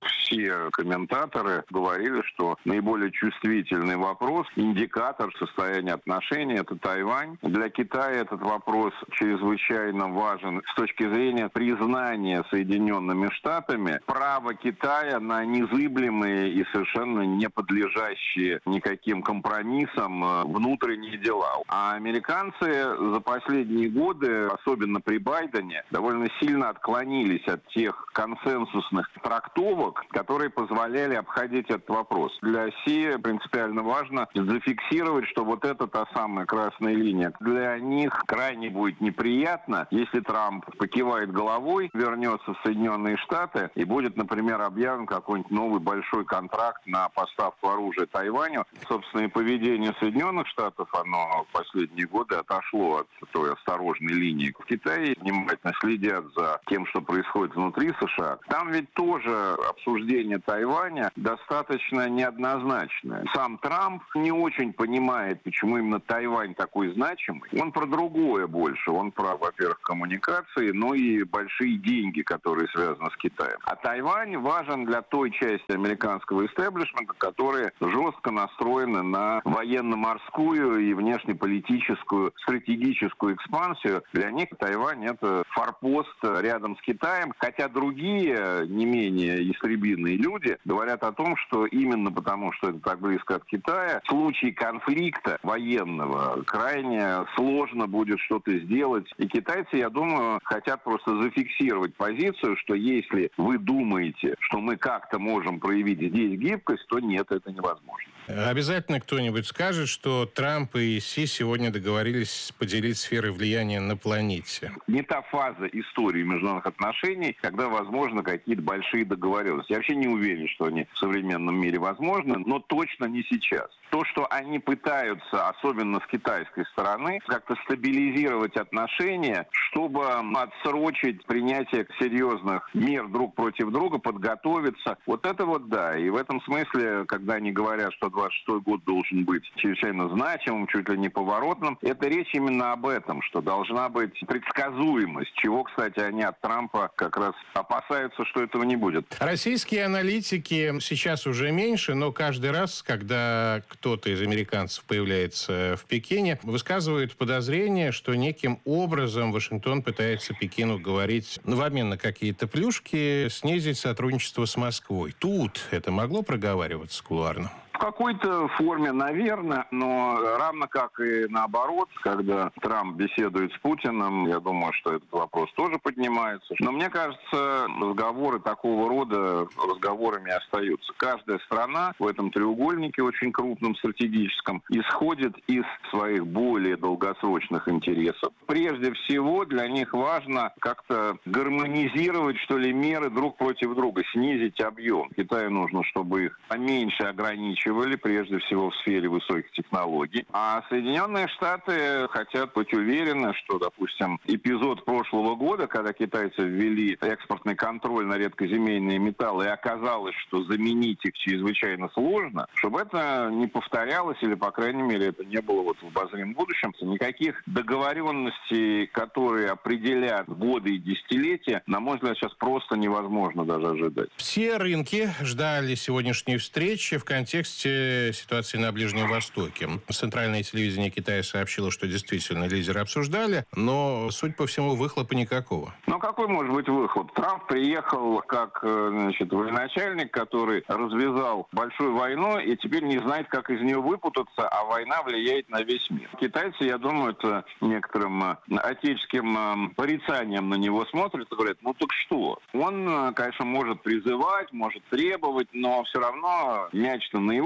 Все комментаторы говорили, что наиболее чувствительный вопрос, индикатор состояния отношений – это Тайвань. Для Китая этот вопрос чрезвычайно важен с точки зрения признания Соединенными Штатами права Китая на незыблемые и совершенно не подлежащие никаким компромиссам внутренние дела. А американцы за последние годы, особенно при Байдене, довольно сильно отклонились от тех консенсусных трактовок, которые позволяли обходить этот вопрос. Для Си принципиально важно зафиксировать, что вот это та самая красная линия. Для них крайне будет неприятно, если Трамп покивает головой, вернется в Соединенные Штаты и будет, например, объявлен какой-нибудь новый большой контракт на поставку оружия Тайваню. Собственно, и поведение Соединенных Штатов, оно в последние годы отошло от той осторожной линии. В Китае внимательно следят за тем, что происходит внутри США. Там ведь тоже обсуждение Тайваня достаточно неоднозначное. Сам Трамп не очень понимает, почему именно Тайвань такой значимый. Он про другое больше. Он про, во-первых, коммуникации, но и большие деньги, которые связаны с Китаем. А Тайвань важен для той части американского истеблишмента, которые жестко настроены на военно-морскую и внешнеполитическую стратегическую экспансию. Для них Тайвань — это форпост рядом с Китаем, хотя другие, не менее истребительные люди говорят о том, что именно потому, что это так близко от Китая, в случае конфликта военного крайне сложно будет что-то сделать. И китайцы, я думаю, хотят просто зафиксировать позицию, что если вы думаете, что мы как-то можем проявить здесь гибкость, то нет, это невозможно. Обязательно кто-нибудь скажет, что Трамп и Си сегодня договорились поделить сферы влияния на планете. Не та фаза истории международных отношений, когда возможны какие-то большие договоренности. Я вообще не уверен, что они в современном мире возможны, но точно не сейчас. То, что они пытаются, особенно с китайской стороны, как-то стабилизировать отношения, чтобы отсрочить принятие серьезных мер друг против друга, подготовиться. Вот это вот да. И в этом смысле, когда они говорят, что 26-й год должен быть чрезвычайно значимым, чуть ли не поворотным, это речь именно об этом, что должна быть предсказуемость, чего, кстати, они от Трампа как раз опасаются, что этого не будет. Российские аналитики сейчас уже меньше, но каждый раз, когда кто-то из американцев появляется в Пекине, высказывают подозрение, что неким образом Вашингтон пытается Пекину говорить, в обмен на какие-то плюшки, снизить сотрудничество с Москвой. Тут это могло проговариваться кулуарно? В какой-то форме, наверное, но равно как и наоборот, когда Трамп беседует с Путиным, я думаю, что этот вопрос тоже поднимается. Но мне кажется, разговоры такого рода разговорами остаются. Каждая страна в этом треугольнике очень крупном, стратегическом, исходит из своих более долгосрочных интересов. Прежде всего, для них важно как-то гармонизировать, что ли, меры друг против друга, снизить объем. Китаю нужно, чтобы их поменьше ограничивали, прежде всего в сфере высоких технологий. А Соединенные Штаты хотят быть уверены, что, допустим, эпизод прошлого года, когда китайцы ввели экспортный контроль на редкоземельные металлы, и оказалось, что заменить их чрезвычайно сложно, чтобы это не повторялось, или, по крайней мере, это не было вот в обозримом будущем. Никаких договоренностей, которые определят годы и десятилетия, на мой взгляд, сейчас просто невозможно даже ожидать. Все рынки ждали сегодняшней встречи в контексте ситуации на Ближнем Востоке. Центральное телевидение Китая сообщило, что действительно лидеры обсуждали, но, судя по всему, выхлопа никакого. Ну, какой может быть выхлоп? Трамп приехал как, военачальник, который развязал большую войну и теперь не знает, как из нее выпутаться, а война влияет на весь мир. Китайцы, я думаю, это некоторым отеческим порицанием на него смотрят и говорят, ну так что? Он, конечно, может призывать, может требовать, но все равно мяч-то на его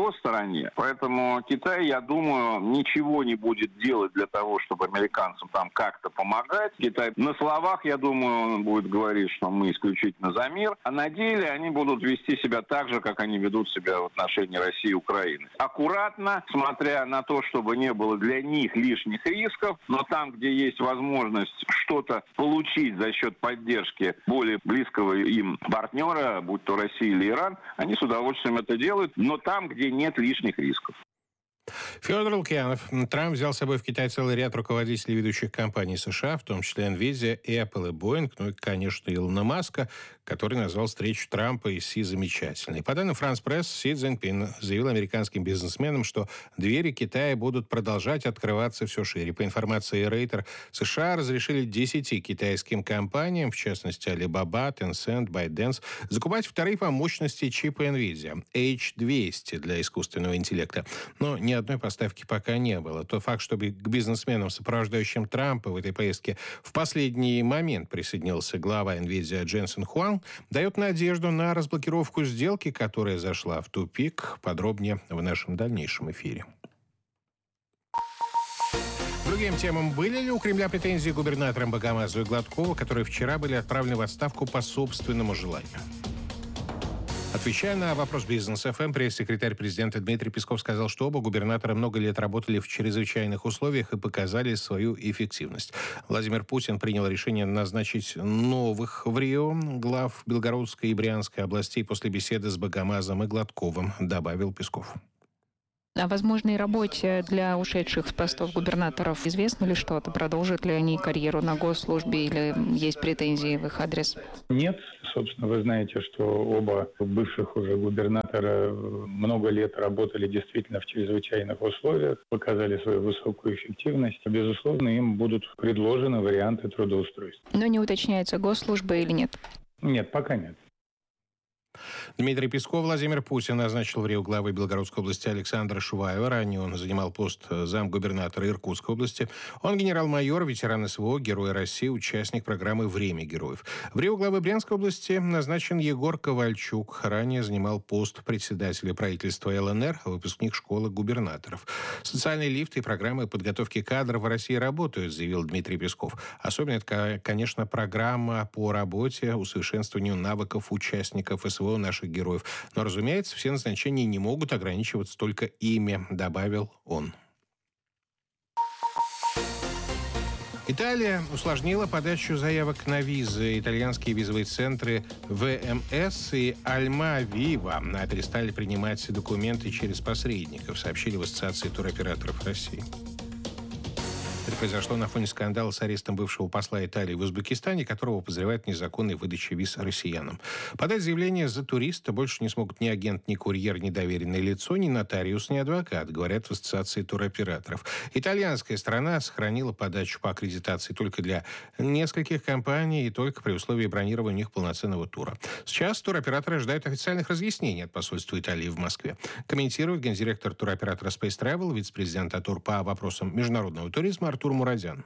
его стороне. Поэтому Китай, я думаю, ничего не будет делать для того, чтобы американцам там как-то помогать. Китай на словах, я думаю, он будет говорить, что мы исключительно за мир, а на деле они будут вести себя так же, как они ведут себя в отношении России и Украины. Аккуратно, смотря на то, чтобы не было для них лишних рисков, но там, где есть возможность что-то получить за счет поддержки более близкого им партнера, будь то Россия или Иран, они с удовольствием это делают, но там, где нет лишних рисков. Федор Лукьянов. Трамп взял с собой в Китай целый ряд руководителей ведущих компаний США, в том числе Nvidia, Apple и Boeing, ну и, конечно, Илона Маска, который назвал встречу Трампа и Си замечательной. По данным France Press, Си Цзиньпин заявил американским бизнесменам, что двери Китая будут продолжать открываться все шире. По информации Рейтер, США разрешили 10 китайским компаниям, в частности Alibaba, Tencent, ByteDance, закупать вторые по мощности чипы Nvidia H200 для искусственного интеллекта. Но ни одной поставки пока не было. Тот факт, что к бизнесменам, сопровождающим Трампа в этой поездке, в последний момент присоединился глава Nvidia Дженсен Хуанг, дает надежду на разблокировку сделки, которая зашла в тупик. Подробнее в нашем дальнейшем эфире. Другим темам. Были ли у Кремля претензии к губернаторам Багамазу и Гладкову, которые вчера были отправлены в отставку по собственному желанию? Отвечая на вопрос «Бизнес ФМ», пресс-секретарь президента Дмитрий Песков сказал, что оба губернатора много лет работали в чрезвычайных условиях и показали свою эффективность. Владимир Путин принял решение назначить новых в Рио глав Белгородской и Брянской областей после беседы с Багамазом и Гладковым, добавил Песков. О возможной работе для ушедших с постов губернаторов известно ли что-то? Продолжат ли они карьеру на госслужбе или есть претензии в их адрес? Нет. Собственно, вы знаете, что оба бывших уже губернатора много лет работали действительно в чрезвычайных условиях, показали свою высокую эффективность. Безусловно, им будут предложены варианты трудоустройства. Но не уточняется, госслужба или нет? Нет, пока нет. Дмитрий Песков. Владимир Путин назначил в Рио главой Белгородской области Александра Шуваева. Ранее он занимал пост замгубернатора Иркутской области. Он генерал-майор, ветеран СВО, Герой России, участник программы «Время героев». В Рио главы Брянской области назначен Егор Ковальчук. Ранее занимал пост председателя правительства ЛНР, выпускник школы губернаторов. Социальные лифты и программы подготовки кадров в России работают, заявил Дмитрий Песков. Особенно это, конечно, программа по работе, усовершенствованию навыков участников СВО наших героев. Но, разумеется, все назначения не могут ограничиваться только ими, добавил он. Италия усложнила подачу заявок на визы. Итальянские визовые центры ВМС и Альма-Вива перестали принимать документы через посредников, сообщили в Ассоциации туроператоров России. Это произошло на фоне скандала с арестом бывшего посла Италии в Узбекистане, которого подозревают в незаконной выдаче виз россиянам. Подать заявление за туриста больше не смогут ни агент, ни курьер, ни доверенное лицо, ни нотариус, ни адвокат, говорят в Ассоциации туроператоров. Итальянская сторона сохранила подачу по аккредитации только для нескольких компаний и только при условии бронирования у них полноценного тура. Сейчас туроператоры ожидают официальных разъяснений от посольства Италии в Москве. Комментирует гендиректор туроператора Space Travel, вице-президент АТУР по вопросам международного туризма Артур Мурадян.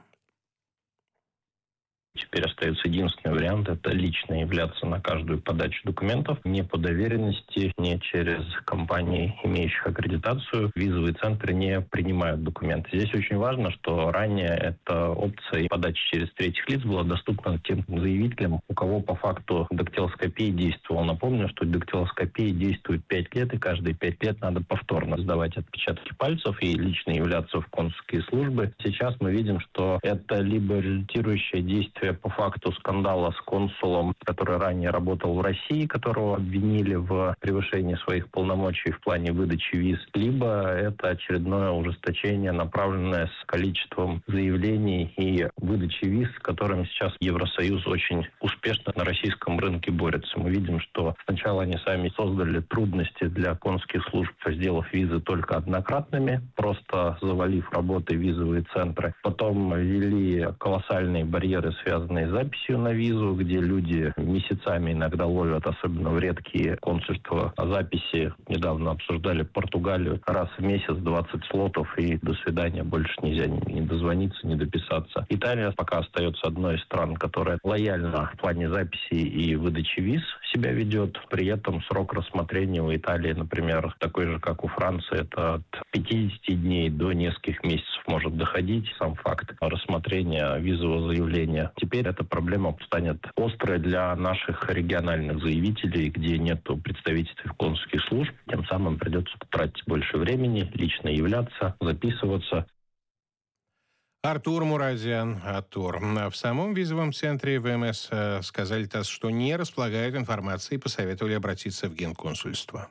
Теперь остается единственный вариант – это лично являться на каждую подачу документов, не по доверенности, не через компании, имеющих аккредитацию. Визовые центры не принимают документы. Здесь очень важно, что ранее эта опция подачи через третьих лиц была доступна тем заявителям, у кого по факту дактилоскопия действовала. Напомню, что дактилоскопия действует 5 лет, и каждые 5 лет надо повторно сдавать отпечатки пальцев и лично являться в консульские службы. Сейчас мы видим, что это либо результирующее действие по факту скандала с консулом, который ранее работал в России, которого обвинили в превышении своих полномочий в плане выдачи виз, либо это очередное ужесточение, направленное с количеством заявлений и выдачи виз, с которыми сейчас Евросоюз очень успешно на российском рынке борется. Мы видим, что сначала они сами создали трудности для консульских служб, сделав визы только однократными, просто завалив работой визовые центры. Потом ввели колоссальные барьеры, связанные связанные с записью на визу, где люди месяцами иногда ловят, особенно в редкие консульства, записи. Недавно обсуждали Португалию. Раз в месяц 20 слотов и до свидания. Больше нельзя ни дозвониться, ни дописаться. Италия пока остается одной из стран, которая лояльно в плане записи и выдачи виз себя ведет. При этом срок рассмотрения у Италии, например, такой же, как у Франции, это от 50 дней до нескольких месяцев может доходить сам факт рассмотрения визового заявления. Теперь эта проблема станет острой для наших региональных заявителей, где нет представительств консульских служб. Тем самым придется тратить больше времени, лично являться, записываться. Артур Мурадян. Артур. В самом визовом центре ВМС сказали ТАСС, что не располагают информацией и посоветовали обратиться в Генконсульство.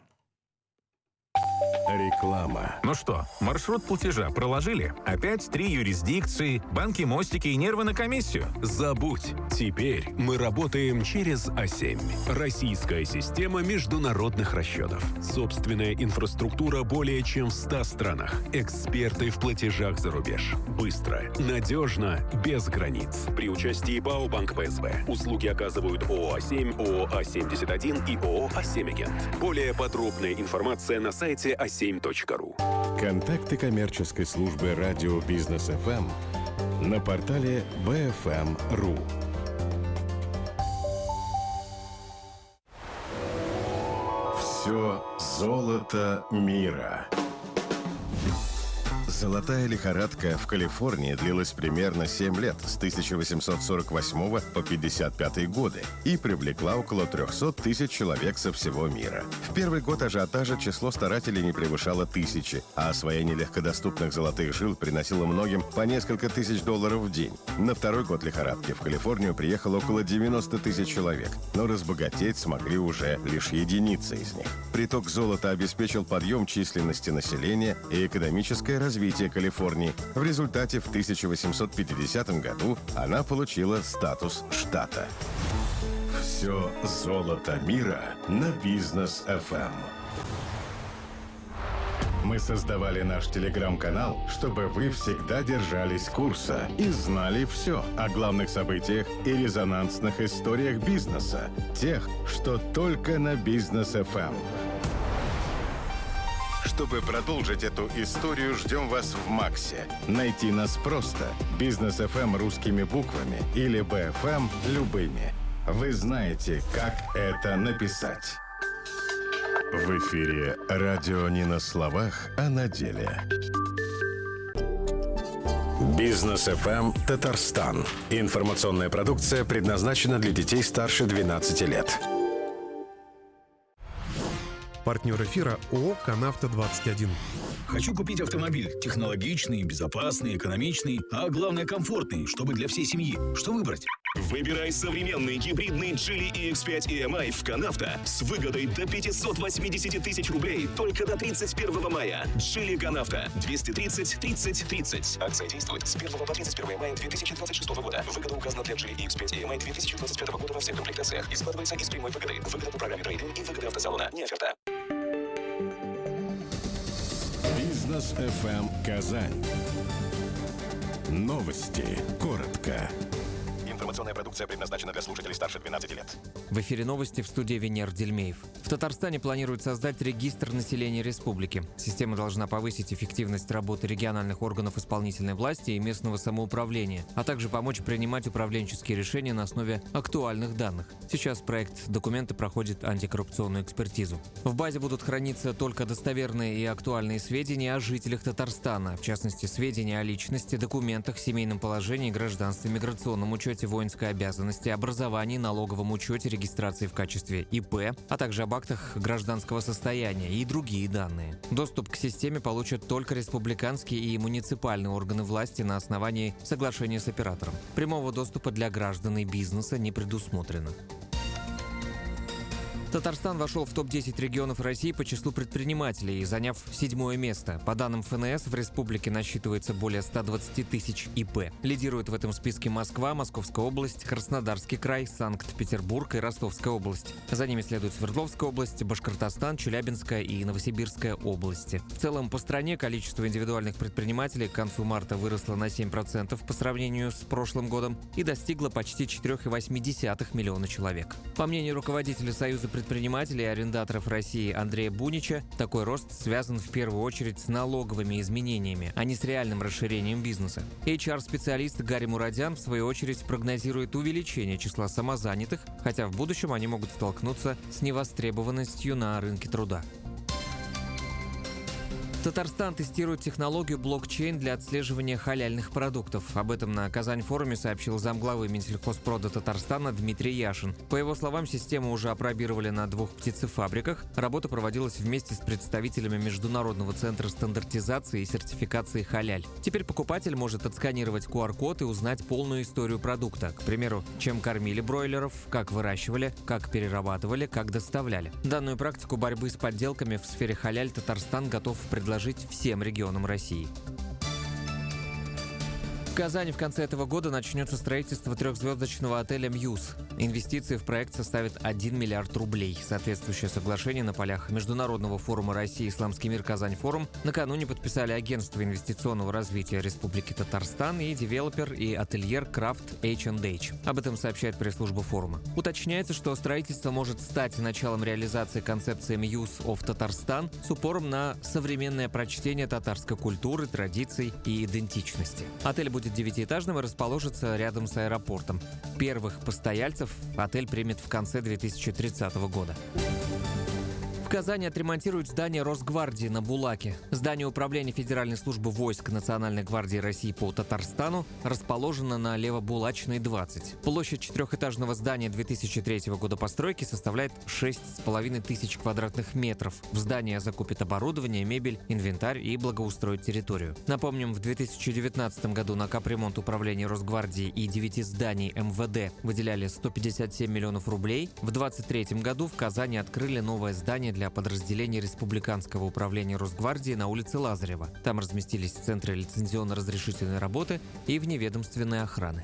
Реклама. Ну что, маршрут платежа проложили? Опять 3 юрисдикции, банки, мостики и нервы на комиссию? Забудь. Теперь мы работаем через А7. Российская система международных расчетов. Собственная инфраструктура более чем в 100 странах. Эксперты в платежах за рубеж. Быстро, надежно, без границ. При участии ПАО «Банк ПСБ». Услуги оказывают ООО А7, ООО А71 и ООО А7-агент. Более подробная информация на сайте A7.ru. Контакты коммерческой службы радио Бизнес ФМ на портале bfm.ru. Все золото мира. Золотая лихорадка в Калифорнии длилась примерно 7 лет, с 1848 по 1955 годы, и привлекла около 300 тысяч человек со всего мира. В первый год ажиотажа число старателей не превышало 1000, а освоение легкодоступных золотых жил приносило многим по несколько тысяч долларов в день. На второй год лихорадки в Калифорнию приехало около 90 тысяч человек, но разбогатеть смогли уже лишь единицы из них. Приток золота обеспечил подъем численности населения и экономическое развитие Калифорнии. В результате в 1850 году она получила статус штата. Все золото мира на Бизнес ФМ. Мы создавали наш телеграм-канал, чтобы вы всегда держались курса и знали все о главных событиях и резонансных историях бизнеса, тех, что только на Бизнес ФМ. Чтобы продолжить эту историю, ждем вас в Максе. Найти нас просто. Бизнес ФМ русскими буквами или БФМ любыми. Вы знаете, как это написать. В эфире радио не на словах, а на деле. Бизнес ФМ Татарстан. Информационная продукция предназначена для детей старше 12 лет. Партнер эфира ООО «Канавто-21». Хочу купить автомобиль. Технологичный, безопасный, экономичный, а главное комфортный, чтобы для всей семьи. Что выбрать? Выбирай современный гибридный Geely EX5 EMI в «Канавто» с выгодой до 580 тысяч рублей только до 31 мая. Geely «Канавто» 230 30 30. Акция действует с 1 по 31 мая 2026 года. Выгода указана для Geely EX5 EMI 2025 года во всех комплектациях. Складывается из прямой выгоды. Выгода по программе трейд-ин и выгода автосалона. Не оферта. Бизнес ФМ Казань. Новости. Коротко. Информационная продукция предназначена для слушателей старше 12 лет. В эфире новости, в студии Венер Дельмеев. В Татарстане планируют создать регистр населения республики. Система должна повысить эффективность работы региональных органов исполнительной власти и местного самоуправления, а также помочь принимать управленческие решения на основе актуальных данных. Сейчас проект документа проходит антикоррупционную экспертизу. В базе будут храниться только достоверные и актуальные сведения о жителях Татарстана, в частности, сведения о личности, документах, семейном положении, гражданстве, миграционном учете, воинской обязанности, образовании, налоговом учете, регистрации в качестве ИП, а также об актах гражданского состояния и другие данные. Доступ к системе получат только республиканские и муниципальные органы власти на основании соглашения с оператором. Прямого доступа для граждан и бизнеса не предусмотрено. Татарстан вошел в топ-10 регионов России по числу предпринимателей, заняв 7-е место. По данным ФНС, в республике насчитывается более 120 тысяч ИП. Лидируют в этом списке Москва, Московская область, Краснодарский край, Санкт-Петербург и Ростовская область. За ними следуют Свердловская область, Башкортостан, Челябинская и Новосибирская области. В целом, по стране количество индивидуальных предпринимателей к концу марта выросло на 7% по сравнению с прошлым годом и достигло почти 4,8 миллиона человек. По мнению руководителя Союза предпринимателей и арендаторов России Андрея Бунича, такой рост связан в первую очередь с налоговыми изменениями, а не с реальным расширением бизнеса. HR-специалист Гарри Мурадян, в свою очередь, прогнозирует увеличение числа самозанятых, хотя в будущем они могут столкнуться с невостребованностью на рынке труда. Татарстан тестирует технологию блокчейн для отслеживания халяльных продуктов. Об этом на Казань-форуме сообщил замглавы Минсельхозпрода Татарстана Дмитрий Яшин. По его словам, систему уже опробировали на 2 птицефабриках. Работа проводилась вместе с представителями Международного центра стандартизации и сертификации халяль. Теперь покупатель может отсканировать QR-код и узнать полную историю продукта. К примеру, чем кормили бройлеров, как выращивали, как перерабатывали, как доставляли. Данную практику борьбы с подделками в сфере халяль Татарстан готов предложить всем регионам России. В Казани в конце этого года начнется строительство 3-звездочного отеля «Мьюз». Инвестиции в проект составят 1 миллиард рублей. Соответствующее соглашение на полях Международного форума России «Исламский мир. Казань-форум» накануне подписали Агентство инвестиционного развития Республики Татарстан и девелопер и ательер Craft H&H. Об этом сообщает пресс-служба форума. Уточняется, что строительство может стать началом реализации концепции «Muse of Татарстан» с упором на современное прочтение татарской культуры, традиций и идентичности. Отель будет 9-этажным и расположится рядом с аэропортом. Первых постояльцев отель примет в конце 2030 года. В Казани отремонтируют здание Росгвардии на Булаке. Здание управления Федеральной службы войск Национальной гвардии России по Татарстану расположено на Левобулачной, 20. Площадь 4-этажного здания 2003 года постройки составляет 6,5 тысяч квадратных метров. В здании закупят оборудование, мебель, инвентарь и благоустроят территорию. Напомним, в 2019 году на капремонт управления Росгвардии и 9 зданий МВД выделяли 157 миллионов рублей. В 2023 году в Казани открыли новое здание для подразделений Республиканского управления Росгвардии на улице Лазарева. Там разместились центры лицензионно-разрешительной работы и вневедомственной охраны.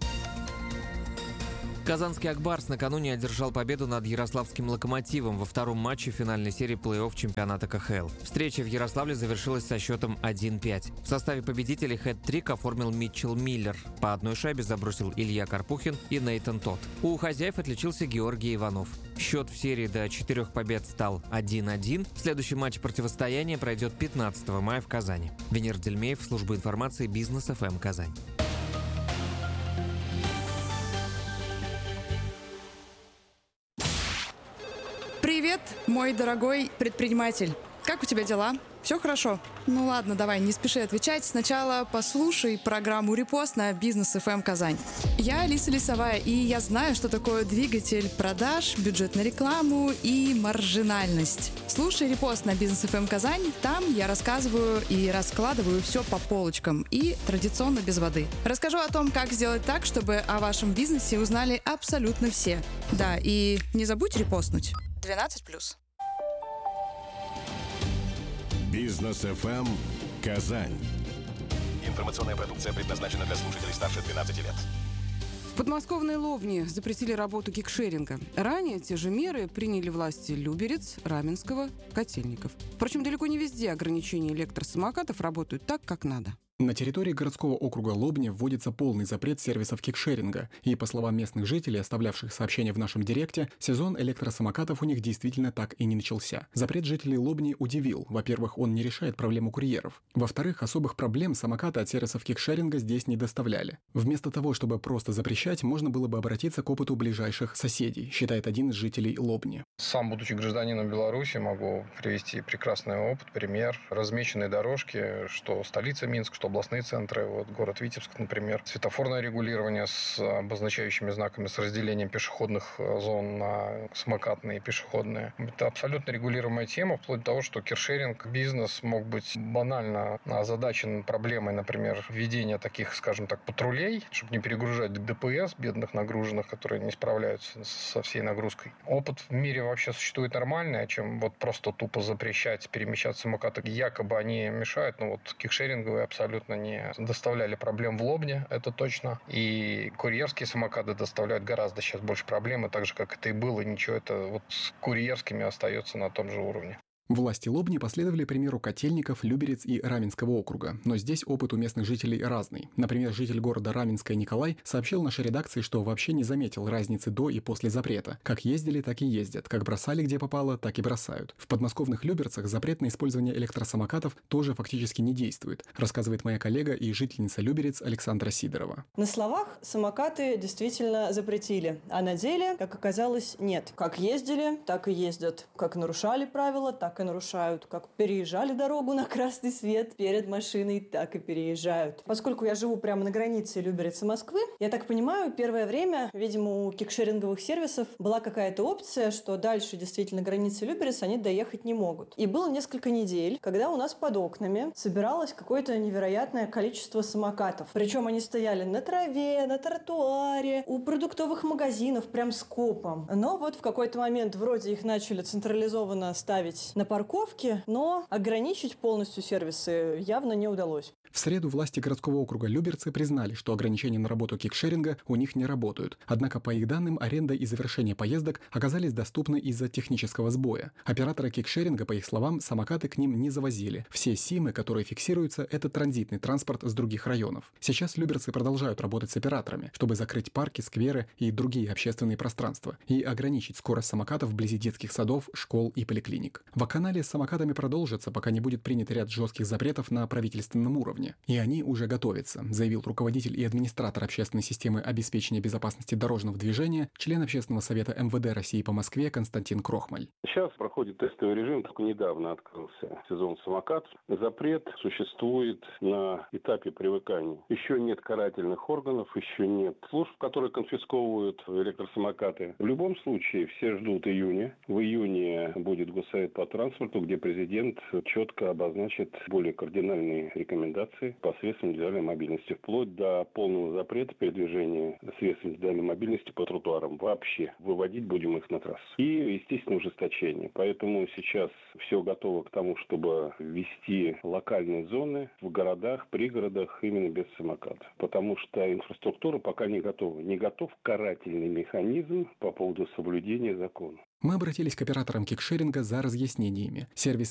Казанский «Акбарс» накануне одержал победу над ярославским «Локомотивом» во втором матче финальной серии плей-офф чемпионата КХЛ. Встреча в Ярославле завершилась со счетом 1-5. В составе победителей хэт-трик оформил Митчелл Миллер. По одной шайбе забросил Илья Карпухин и Нейтан Тот. У хозяев отличился Георгий Иванов. Счет в серии до 4 побед стал 1-1. Следующий матч противостояния пройдет 15 мая в Казани. Венер Дельмеев, служба информации «Бизнес ФМ Казань». Привет, мой дорогой предприниматель. Как у тебя дела? Все хорошо? Ну ладно, давай, не спеши отвечать. Сначала послушай программу «Репост» на Бизнес ФМ Казань. Я Алиса Лисовая, и я знаю, что такое двигатель продаж, бюджет на рекламу и маржинальность. Слушай «Репост» на Бизнес ФМ Казань. Там я рассказываю и раскладываю все по полочкам и традиционно без воды. Расскажу о том, как сделать так, чтобы о вашем бизнесе узнали абсолютно все. Да, и не забудь репостнуть. 12+. Бизнес ФМ Казань. Информационная продукция предназначена для слушателей старше 12 лет. В подмосковной Лобне запретили работу кикшеринга. Ранее те же меры приняли власти Люберец, Раменского, Котельников. Впрочем, далеко не везде ограничения электросамокатов работают так, как надо. На территории городского округа Лобня вводится полный запрет сервисов кикшеринга. И, по словам местных жителей, оставлявших сообщения в нашем директе, сезон электросамокатов у них действительно так и не начался. Запрет жителей Лобни удивил. Во-первых, он не решает проблему курьеров. Во-вторых, особых проблем самокаты от сервисов кикшеринга здесь не доставляли. Вместо того, чтобы просто запрещать, можно было бы обратиться к опыту ближайших соседей, считает один из жителей Лобни. Сам, будучи гражданином Беларуси, могу привести прекрасный опыт, пример. Размеченные дорожки, что столица Минск, что областные центры, вот город Витебск, например, светофорное регулирование с обозначающими знаками, с разделением пешеходных зон на самокатные и пешеходные. Это абсолютно регулируемая тема, вплоть до того, что киршеринг бизнес мог быть банально озадачен проблемой, например, введения таких, скажем так, патрулей, чтобы не перегружать ДПС бедных нагруженных, которые не справляются со всей нагрузкой. Опыт в мире вообще существует нормальный, чем вот просто тупо запрещать перемещаться самокаты. Якобы они мешают, но вот кикшеринговые абсолютно не доставляли проблем в Лобне, это точно. И курьерские самокаты доставляют гораздо сейчас больше проблем, и так же, как это и было, ничего, это вот с курьерскими остается на том же уровне. Власти Лобни последовали примеру Котельников, Люберец и Раменского округа. Но здесь опыт у местных жителей разный. Например, житель города Раменское Николай сообщил нашей редакции, что вообще не заметил разницы до и после запрета. Как ездили, так и ездят. Как бросали где попало, так и бросают. В подмосковных Люберцах запрет на использование электросамокатов тоже фактически не действует, рассказывает моя коллега и жительница Люберец Александра Сидорова. На словах самокаты действительно запретили, а на деле, как оказалось, нет. Как ездили, так и ездят. Как нарушали правила, так и нарушают. Как переезжали дорогу на красный свет перед машиной, так и переезжают. Поскольку я живу прямо на границе Люберец и Москвы, я так понимаю, первое время, видимо, у кикшеринговых сервисов была какая-то опция, что дальше действительно границы Люберец они доехать не могут. И было несколько недель, когда у нас под окнами собиралось какое-то невероятное количество самокатов. Причем они стояли на траве, на тротуаре, у продуктовых магазинов, прям скопом. Но вот в какой-то момент вроде их начали централизованно ставить на парковке, но ограничить полностью сервисы явно не удалось. В среду власти городского округа Люберцы признали, что ограничения на работу кикшеринга у них не работают. Однако, по их данным, аренда и завершение поездок оказались доступны из-за технического сбоя. Операторы кикшеринга, по их словам, самокаты к ним не завозили. Все СИМы, которые фиксируются, это транзитный транспорт с других районов. Сейчас люберцы продолжают работать с операторами, чтобы закрыть парки, скверы и другие общественные пространства и ограничить скорость самокатов вблизи детских садов, школ и поликлиник. Вакханалия с самокатами продолжится, пока не будет принят ряд жестких запретов на правительственном уровне. И они уже готовятся, заявил руководитель и администратор общественной системы обеспечения безопасности дорожного движения, член Общественного совета МВД России по Москве Константин Крохмаль. Сейчас проходит тестовый режим, только недавно открылся сезон самокатов. Запрет существует на этапе привыкания. Еще нет карательных органов, еще нет служб, которые конфисковывают электросамокаты. В любом случае все ждут июня. В июне будет Госсовет по транспорту, где президент четко обозначит более кардинальные рекомендации по средствам индивидуальной мобильности, вплоть до полного запрета передвижения средств индивидуальной мобильности по тротуарам. Вообще выводить будем их на трассу. И, естественно, ужесточение. Поэтому сейчас все готово к тому, чтобы ввести локальные зоны в городах, пригородах именно без самокатов. Потому что инфраструктура пока не готова. Не готов карательный механизм по поводу соблюдения закона. Мы обратились к операторам кикшеринга за разъяснениями. Сервис